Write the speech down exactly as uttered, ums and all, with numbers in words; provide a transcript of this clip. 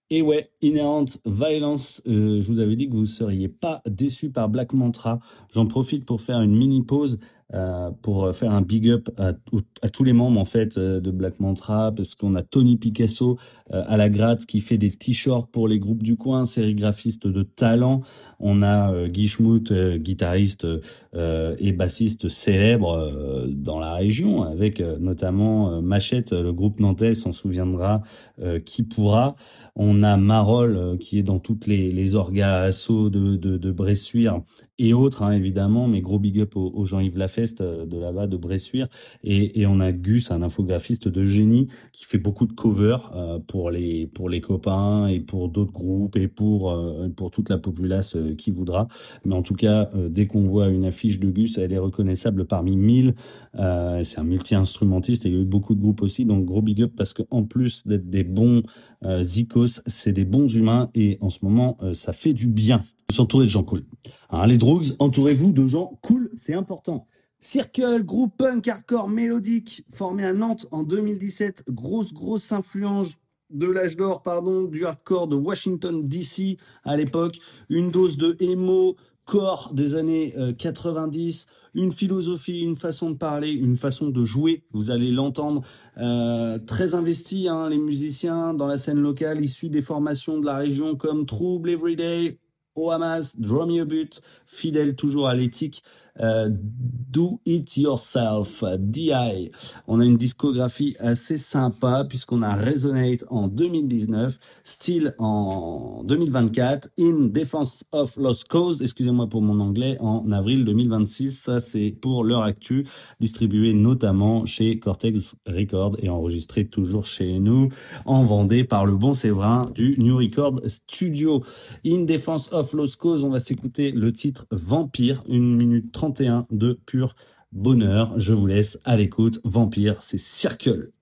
Et ouais, Inherent Violence, heu, je vous avais dit que vous seriez pas déçus par Black Mantra. J'en profite pour faire une mini pause, heu, pour, heu, faire un big up à tous à tous les membres en fait, heu, de Black Mantra parce qu'on a Tony Picasso, heu, à la gratte qui fait des t-shirts pour les groupes du coin, sérigraphiste de talent. On a, heu, Guy Schmout, heu, guitariste, heu et bassiste célèbre, heu, dans la région avec, heu, notamment, heu, Machette, le groupe nantais s'en souviendra, heu, qui pourra. On a Marolles, heu, qui est dans toutes les les orgas assos de de de Bressuire et autres, hein, évidemment, mais gros big up au au Jean-Yves Lafeste, heu, de là-bas, de Bressuire et et on a Gus, un infographiste de génie qui fait beaucoup de covers, heu, pour les pour les copains et pour d'autres groupes et pour, heu, pour toute la populace, heu, qui voudra. Mais en tout cas, heu, dès qu'on voit une affiche de Gus, elle est reconnaissable parmi mille. Heu, c'est un multi-instrumentiste et il y a eu beaucoup de groupes aussi, donc gros big up parce qu'en plus d'être des bons euh, Zikos, c'est des bons humains et en ce moment, euh, ça fait du bien de s'entourer de gens cool. Hein, les drogues, entourez-vous de gens cool, c'est important. Circle, groupe punk hardcore mélodique, formé à Nantes en deux mille dix-sept, grosse, grosse influence de l'âge d'or, pardon, du hardcore de Washington D C à l'époque, une dose de emo, core des années euh, quatre-vingt-dix, une philosophie, une façon de parler, une façon de jouer, vous allez l'entendre, euh, très investis, hein, les musiciens dans la scène locale, issus des formations de la région comme Trouble Everyday, Ohamas, Draw Me a But, fidèles toujours à l'éthique euh, Do It Yourself, D I. On a une discographie assez sympa puisqu'on a Resonate en deux mille dix-neuf, Still en deux mille vingt-quatre, In Defense of Lost Cause, excusez-moi pour mon anglais, en avril deux mille vingt-six. Ça, c'est pour leur actu, distribué notamment chez Cortex Records et enregistré toujours chez nous en Vendée par le bon Séverin du New Record Studio. In Defense of Lost Cause, on va s'écouter le titre Vampire, une minute trente et un de pur bonheur. Je vous laisse à l'écoute. Vampire, c'est Circle.